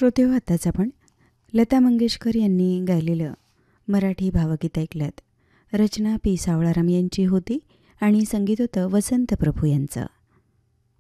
श्रोतेहो, आताच आपण लता मंगेशकर यांनी गायलेलं मराठी भावगीत ऐकलंत. रचना पी. सावळाराम यांची होती आणि संगीत होतं वसंत प्रभू यांचं.